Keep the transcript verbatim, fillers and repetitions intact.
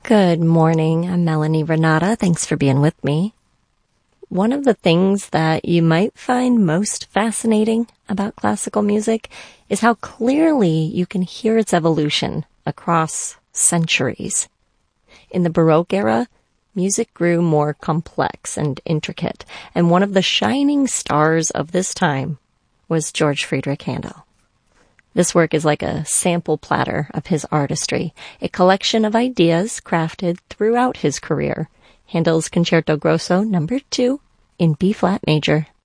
Good morning. I'm Melanie Renata. Thanks for being with me. One of the things that you might find most fascinating about classical music is how clearly you can hear its evolution across centuries. In the Baroque era, music grew more complex and intricate, and one of the shining stars of this time was George Friedrich Handel. This work is like a sample platter of his artistry, a collection of ideas crafted throughout his career. Handel's Concerto Grosso number two in B-flat major.